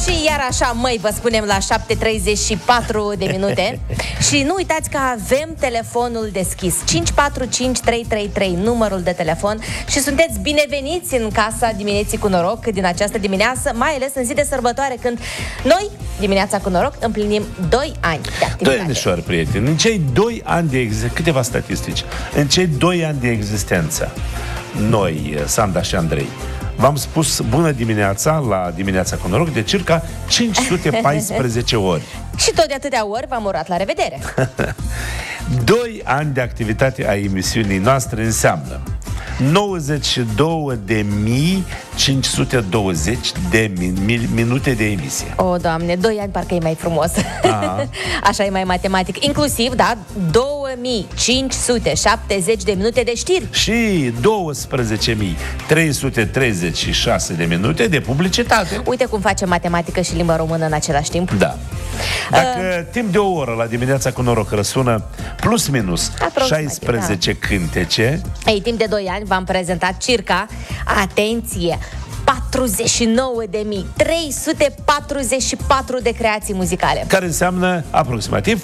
Și iar așa, măi, vă spunem la 7:34 de minute. Și nu uitați că avem telefonul deschis 545-333, numărul de telefon. Și sunteți bineveniți în casa Dimineții cu Noroc din această dimineață, mai ales în zi de sărbătoare, când noi, Dimineața cu Noroc, împlinim 2 ani de activitate. 2 anișori, prieteni. În cei 2 ani de existență, câteva statistici. În cei 2 ani de existență, noi, Sanda și Andrei, v-am spus bună dimineața la Dimineața cu Noroc de circa 514 ori. Și tot de atâtea ori v-am urat la revedere. 2 ani de activitate a emisiunii noastre înseamnă 92.520 de minute de emisie. O, Doamne, 2 ani parcă e mai frumos. Așa e mai matematic. Inclusiv, da, 2570 de minute de știri. Și 12.336 de minute de publicitate. Uite cum facem matematică și limba română în același timp. Da. Dacă timp de o oră la Dimineața cu Noroc răsună plus minus 16 cântece. Ei, timp de 2 ani v-am prezentat circa, atenție, 49.344 de creații muzicale. Care înseamnă aproximativ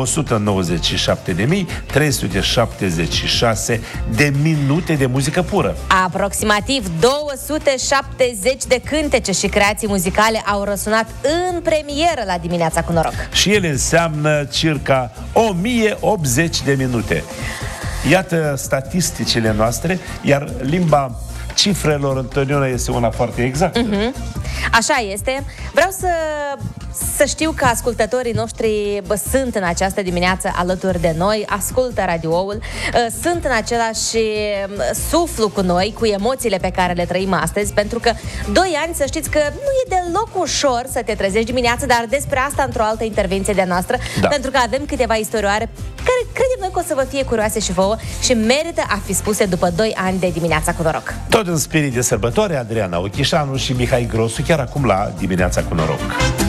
197.376 de minute de muzică pură. Aproximativ 270 de cântece și creații muzicale au răsunat în premieră la Dimineața cu Noroc. Și ele înseamnă circa 1080 de minute. Iată statisticile noastre, iar limba cifrelor întotdeauna este una foarte exactă. Așa este. Vreau să știu că ascultătorii noștri sunt în această dimineață alături de noi, ascultă radioul, sunt în același suflu cu noi, cu emoțiile pe care le trăim astăzi, pentru că 2 ani, să știți că nu e deloc ușor să te trezești dimineața, dar despre asta într-o altă intervenție de-a noastră, pentru că avem câteva istorioare care credem noi că o să vă fie curioase și vouă și merită a fi spuse după 2 ani de Dimineața cu Noroc. Tot în spirit de sărbătoare, Adriana Ochișanu și Mihai Grosu, chiar acum la Dimineața cu Noroc.